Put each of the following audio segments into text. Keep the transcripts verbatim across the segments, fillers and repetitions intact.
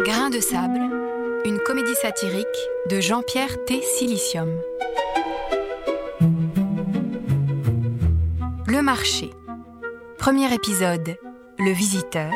Grain de sable, une comédie satirique de Jean-Pierre T. Silicium. Le marché. Premier épisode, le visiteur.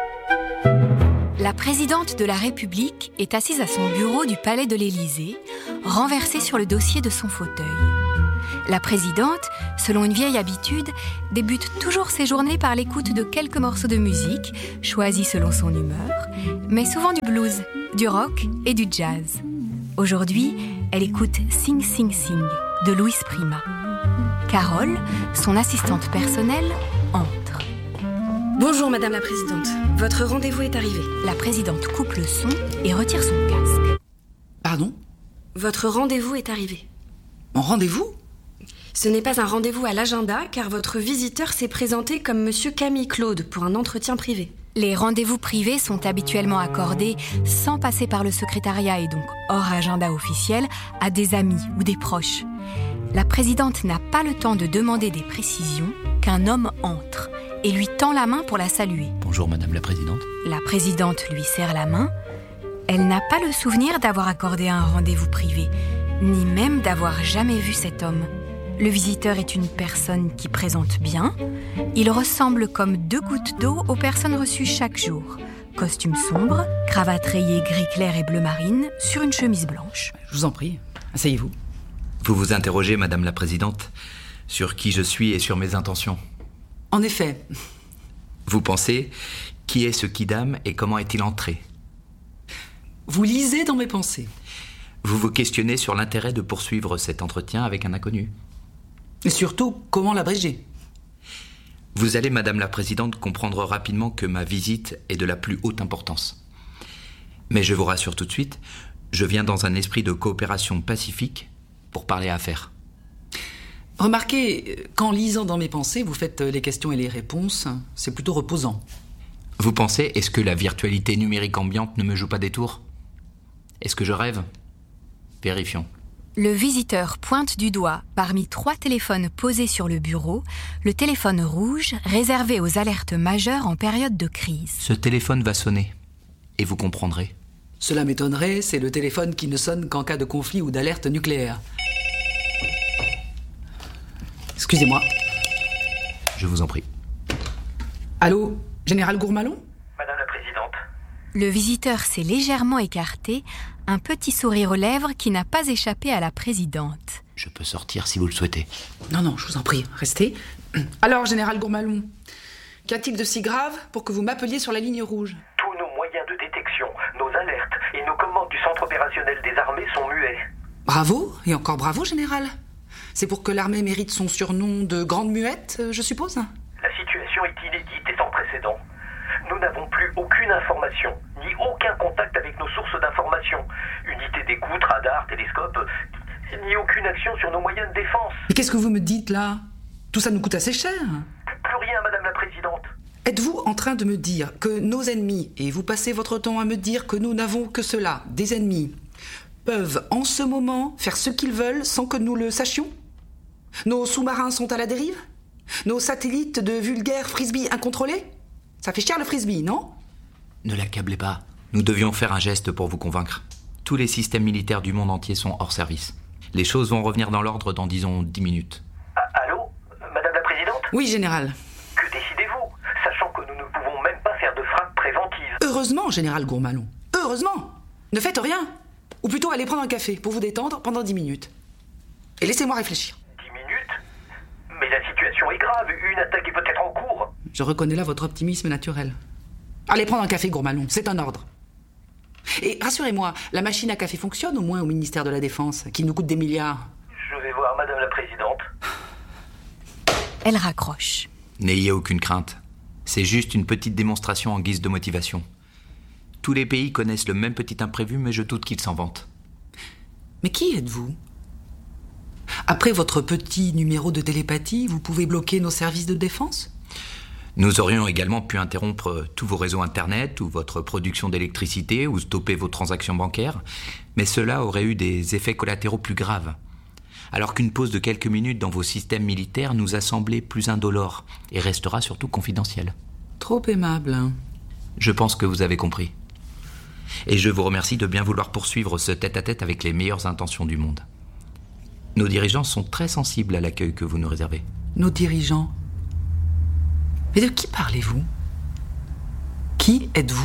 La présidente de la République est assise à son bureau du palais de l'Élysée, renversée sur le dossier de son fauteuil. La présidente, selon une vieille habitude, débute toujours ses journées par l'écoute de quelques morceaux de musique, choisis selon son humeur, mais souvent du blues, du rock et du jazz. Aujourd'hui, elle écoute Sing Sing Sing de Louis Prima. Carole, son assistante personnelle, entre. Bonjour Madame la Présidente, votre rendez-vous est arrivé. La présidente coupe le son et retire son casque. Pardon ? Votre rendez-vous est arrivé. Mon rendez-vous ? Ce n'est pas un rendez-vous à l'agenda, car votre visiteur s'est présenté comme Monsieur Camille Claude pour un entretien privé. Les rendez-vous privés sont habituellement accordés sans passer par le secrétariat et donc hors agenda officiel à des amis ou des proches. La présidente n'a pas le temps de demander des précisions qu'un homme entre et lui tend la main pour la saluer. Bonjour Madame la Présidente. La présidente lui serre la main. Elle n'a pas le souvenir d'avoir accordé un rendez-vous privé, ni même d'avoir jamais vu cet homme. Le visiteur est une personne qui présente bien. Il ressemble comme deux gouttes d'eau aux personnes reçues chaque jour. Costume sombre, cravate rayée gris clair et bleu marine, sur une chemise blanche. Je vous en prie, asseyez-vous. Vous vous interrogez, Madame la Présidente, sur qui je suis et sur mes intentions. En effet. Vous pensez, qui est ce quidam et comment est-il entré ? Vous lisez dans mes pensées. Vous vous questionnez sur l'intérêt de poursuivre cet entretien avec un inconnu. Et surtout, comment l'abréger ? Vous allez, Madame la Présidente, comprendre rapidement que ma visite est de la plus haute importance. Mais je vous rassure tout de suite, je viens dans un esprit de coopération pacifique pour parler affaires. Remarquez, qu'en lisant dans mes pensées, vous faites les questions et les réponses, c'est plutôt reposant. Vous pensez, est-ce que la virtualité numérique ambiante ne me joue pas des tours ? Est-ce que je rêve ? Vérifions. Le visiteur pointe du doigt, parmi trois téléphones posés sur le bureau, le téléphone rouge réservé aux alertes majeures en période de crise. Ce téléphone va sonner, et vous comprendrez. Cela m'étonnerait, c'est le téléphone qui ne sonne qu'en cas de conflit ou d'alerte nucléaire. Excusez-moi. Je vous en prie. Allô, Général Gourmalon ? Madame la Présidente. Le visiteur s'est légèrement écarté, un petit sourire aux lèvres qui n'a pas échappé à la présidente. Je peux sortir si vous le souhaitez. Non, non, je vous en prie, restez. Alors, Général Gourmalon, qu'y a-t-il de si grave pour que vous m'appeliez sur la ligne rouge ? Tous nos moyens de détection, nos alertes et nos commandes du centre opérationnel des armées sont muets. Bravo, et encore bravo, Général. C'est pour que l'armée mérite son surnom de grande muette, je suppose ? La situation est inédite et sans précédent. Nous n'avons plus aucune information, ni aucun contact avec nos sources d'information. Unité d'écoute, radar, télescope, ni aucune action sur nos moyens de défense. Mais qu'est-ce que vous me dites, là ? Tout ça nous coûte assez cher. Plus rien, Madame la Présidente. Êtes-vous en train de me dire que nos ennemis, et vous passez votre temps à me dire que nous n'avons que cela, des ennemis, peuvent en ce moment faire ce qu'ils veulent sans que nous le sachions ? Nos sous-marins sont à la dérive ? Nos satellites de vulgaires frisbees incontrôlés ? Ça fait cher le frisbee, non ? Ne l'accablez pas. Nous devions faire un geste pour vous convaincre. Tous les systèmes militaires du monde entier sont hors service. Les choses vont revenir dans l'ordre dans, disons, dix minutes. Ah, allô ? Madame la Présidente ? Oui, Général. Que décidez-vous, sachant que nous ne pouvons même pas faire de frappe préventive ? Heureusement, Général Gourmalon. Heureusement ! Ne faites rien. Ou plutôt allez prendre un café pour vous détendre pendant dix minutes. Et laissez-moi réfléchir. Dix minutes ? Mais la situation est grave, une attaque est peut-être en cours. Je reconnais là votre optimisme naturel. Allez prendre un café, Gourmalon, c'est un ordre. Et rassurez-moi, la machine à café fonctionne au moins au ministère de la Défense, qui nous coûte des milliards. Je vais voir Madame la Présidente. Elle raccroche. N'ayez aucune crainte. C'est juste une petite démonstration en guise de motivation. Tous les pays connaissent le même petit imprévu, mais je doute qu'ils s'en vantent. Mais qui êtes-vous ? Après votre petit numéro de télépathie, vous pouvez bloquer nos services de défense ? Nous aurions également pu interrompre tous vos réseaux Internet ou votre production d'électricité ou stopper vos transactions bancaires, mais cela aurait eu des effets collatéraux plus graves. Alors qu'une pause de quelques minutes dans vos systèmes militaires nous a semblé plus indolore et restera surtout confidentielle. Trop aimable. Je pense que vous avez compris. Et je vous remercie de bien vouloir poursuivre ce tête-à-tête avec les meilleures intentions du monde. Nos dirigeants sont très sensibles à l'accueil que vous nous réservez. Nos dirigeants? Mais de qui parlez-vous? Qui êtes-vous?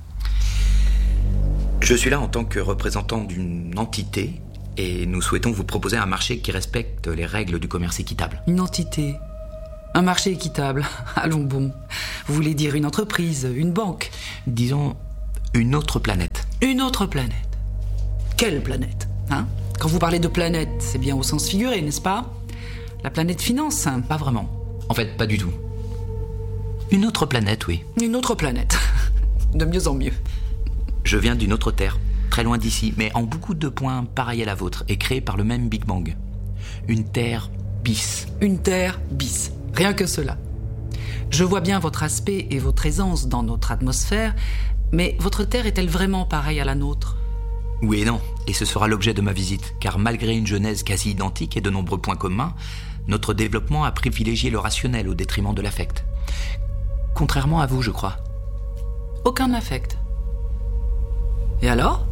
Je suis là en tant que représentant d'une entité et nous souhaitons vous proposer un marché qui respecte les règles du commerce équitable. Une entité? Un marché équitable? Allons bon. Vous voulez dire une entreprise, une banque? Disons, une autre planète. Une autre planète? Quelle planète, hein? Quand vous parlez de planète, c'est bien au sens figuré, n'est-ce pas? La planète finance? Pas vraiment. En fait, pas du tout. Une autre planète, oui. Une autre planète. De mieux en mieux. Je viens d'une autre Terre, très loin d'ici, mais en beaucoup de points pareils à la vôtre, et créée par le même Big Bang. Une Terre bis. Une Terre bis. Rien que cela. Je vois bien votre aspect et votre aisance dans notre atmosphère, mais votre Terre est-elle vraiment pareille à la nôtre? Oui et non, et ce sera l'objet de ma visite, car malgré une genèse quasi identique et de nombreux points communs, notre développement a privilégié le rationnel au détriment de l'affect. Contrairement à vous, je crois. Aucun affect. Et alors?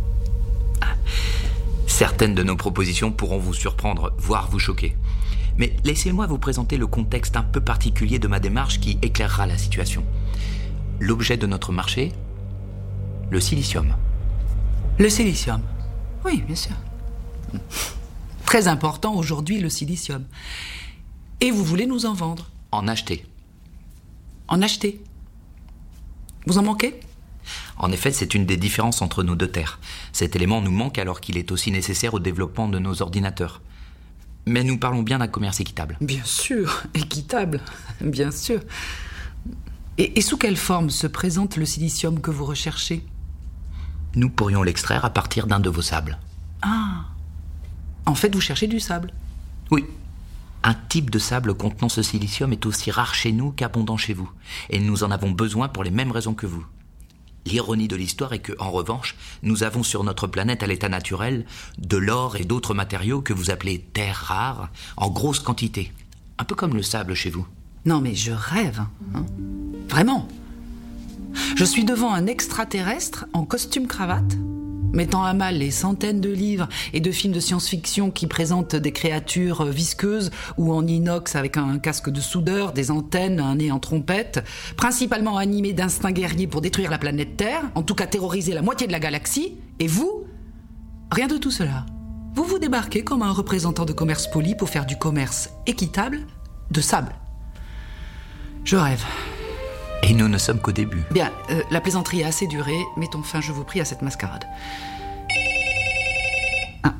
Certaines de nos propositions pourront vous surprendre, voire vous choquer. Mais laissez-moi vous présenter le contexte un peu particulier de ma démarche qui éclairera la situation. L'objet de notre marché, le silicium. Le silicium? Oui, bien sûr. Très important aujourd'hui, le silicium. Et vous voulez nous en vendre? En acheter. En acheter? Vous en manquez? En effet, c'est une des différences entre nos deux terres. Cet élément nous manque alors qu'il est aussi nécessaire au développement de nos ordinateurs. Mais nous parlons bien d'un commerce équitable. Bien sûr, équitable, bien sûr. Et, et sous quelle forme se présente le silicium que vous recherchez? Nous pourrions l'extraire à partir d'un de vos sables. Ah, en fait, vous cherchez du sable? Oui. Un type de sable contenant ce silicium est aussi rare chez nous qu'abondant chez vous. Et nous en avons besoin pour les mêmes raisons que vous. L'ironie de l'histoire est que, en revanche, nous avons sur notre planète à l'état naturel de l'or et d'autres matériaux que vous appelez terres rares, en grosse quantité. Un peu comme le sable chez vous. Non mais je rêve, hein. Vraiment. Je suis devant un extraterrestre en costume-cravate, mettant à mal les centaines de livres et de films de science-fiction qui présentent des créatures visqueuses ou en inox avec un casque de soudeur, des antennes, un nez en trompette, principalement animés d'instincts guerriers pour détruire la planète Terre, en tout cas terroriser la moitié de la galaxie. Et vous? Rien de tout cela. Vous vous débarquez comme un représentant de commerce poli pour faire du commerce équitable de sable. Je rêve. Et nous ne sommes qu'au début. Bien, euh, la plaisanterie a assez duré. Mettons fin, je vous prie, à cette mascarade. Ah.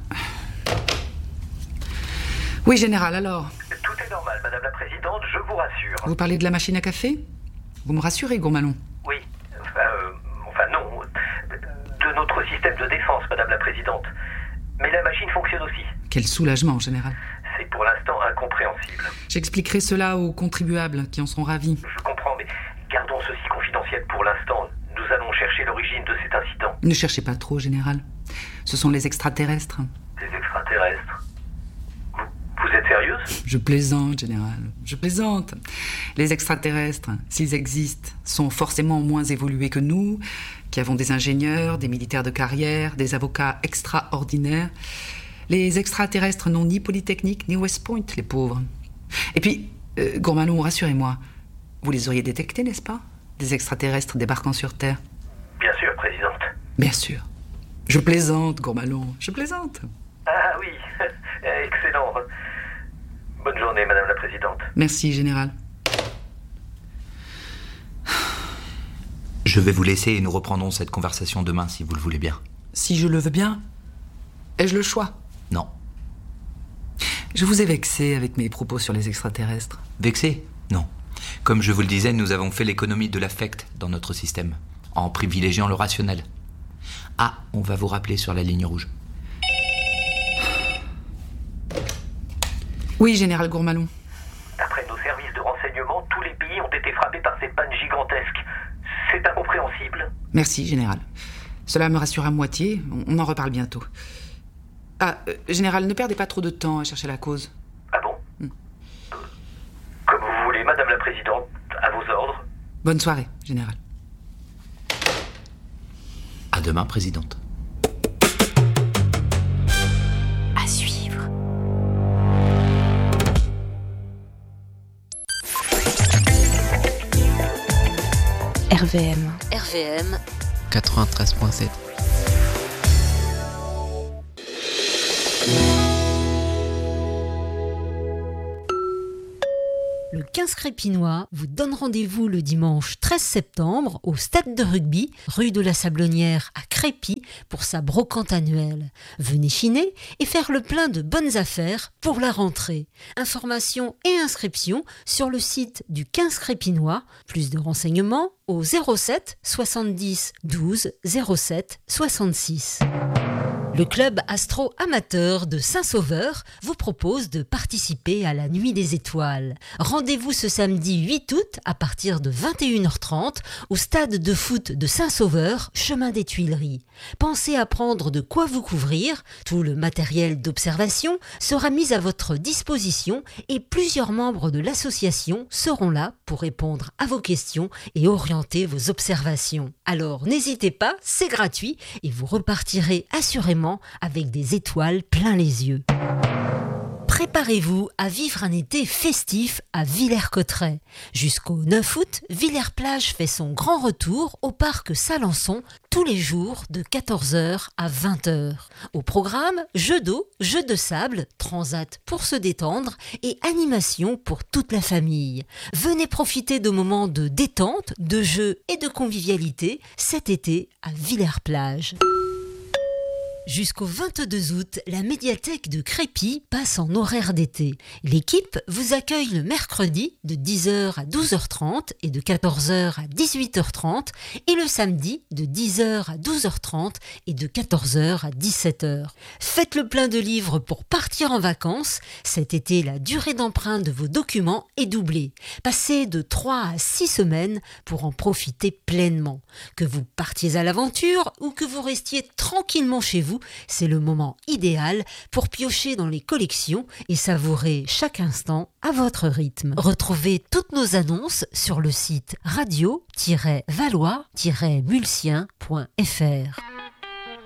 Oui, général, alors? Tout est normal, Madame la Présidente, je vous rassure. Vous parlez de la machine à café? Vous me rassurez, Gourmalon? Oui, enfin, euh, enfin non, de notre système de défense, Madame la Présidente. Mais la machine fonctionne aussi. Quel soulagement, général. C'est pour l'instant incompréhensible. J'expliquerai cela aux contribuables qui en seront ravis. Je comprends, mais gardons ceci confidentiel pour l'instant. Nous allons chercher l'origine de cet incident. Ne cherchez pas trop, général. Ce sont les extraterrestres. Des extraterrestres? Vous, vous êtes sérieuse? Je plaisante, général. Je plaisante. Les extraterrestres, s'ils existent, sont forcément moins évolués que nous, qui avons des ingénieurs, des militaires de carrière, des avocats extraordinaires. Les extraterrestres n'ont ni Polytechnique, ni West Point, les pauvres. Et puis, euh, Gourmalon, rassurez-moi, vous les auriez détectés, n'est-ce pas? Des extraterrestres débarquant sur Terre. Bien sûr, Présidente. Bien sûr. Je plaisante, Gourmalon, je plaisante. Ah oui, excellent. Bonne journée, Madame la Présidente. Merci, général. Je vais vous laisser et nous reprendrons cette conversation demain, si vous le voulez bien. Si je le veux bien, ai-je le choix? Non. Je vous ai vexé avec mes propos sur les extraterrestres. Vexé? Non. Comme je vous le disais, nous avons fait l'économie de l'affect dans notre système, en privilégiant le rationnel. Ah, on va vous rappeler sur la ligne rouge. Oui, général Gourmalon. D'après nos services de renseignement, tous les pays ont été frappés par ces pannes gigantesques. C'est incompréhensible. Merci, général. Cela me rassure à moitié. On en reparle bientôt. Ah, euh, général, ne perdez pas trop de temps à chercher la cause. Ah bon? hmm. Comme vous voulez, Madame la Présidente, à vos ordres. Bonne soirée, général. À demain. demain, présidente. À suivre. R V M. R V M quatre-vingt-treize virgule sept. Le quinze Crépinois vous donne rendez-vous le dimanche treize septembre au stade de rugby, rue de la Sablonnière à Crépy, pour sa brocante annuelle. Venez chiner et faire le plein de bonnes affaires pour la rentrée. Informations et inscriptions sur le site du quinze Crépinois. Plus de renseignements au zéro sept soixante-dix douze zéro sept soixante-six. Le club Astro Amateur de Saint-Sauveur vous propose de participer à la Nuit des Étoiles. Rendez-vous ce samedi huit août à partir de vingt et une heures trente au stade de foot de Saint-Sauveur, chemin des Tuileries. Pensez à prendre de quoi vous couvrir, tout le matériel d'observation sera mis à votre disposition et plusieurs membres de l'association seront là pour répondre à vos questions et orienter vos observations. Alors n'hésitez pas, c'est gratuit et vous repartirez assurément avec des étoiles plein les yeux. Préparez-vous à vivre un été festif à Villers-Cotterêts. Jusqu'au neuf août, Villers-Plage fait son grand retour au parc Salançon tous les jours de quatorze heures à vingt heures. Au programme, jeux d'eau, jeux de sable, transat pour se détendre et animation pour toute la famille. Venez profiter de moments de détente, de jeux et de convivialité cet été à Villers-Plage. Jusqu'au vingt-deux août, la médiathèque de Crépy passe en horaire d'été. L'équipe vous accueille le mercredi de dix heures à douze heures trente et de quatorze heures à dix-huit heures trente et le samedi de dix heures à douze heures trente et de quatorze heures à dix-sept heures. Faites le plein de livres pour partir en vacances. Cet été, la durée d'emprunt de vos documents est doublée. Passez de trois à six semaines pour en profiter pleinement. Que vous partiez à l'aventure ou que vous restiez tranquillement chez vous, c'est le moment idéal pour piocher dans les collections et savourer chaque instant à votre rythme. Retrouvez toutes nos annonces sur le site radio tiret valois tiret mulsien point f r.